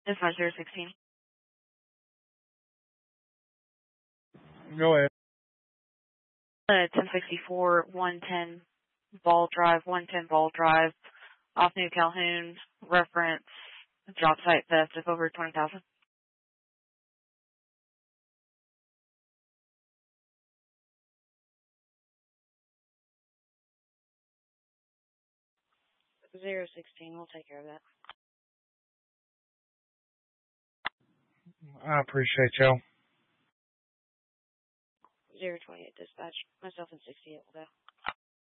Dispatch 016. Go ahead. 1064, 110 Ball Drive, off New Calhoun, reference job site theft of over 20,000. 016, we'll take care of that. I appreciate y'all. 028 dispatch, myself and 68 will go.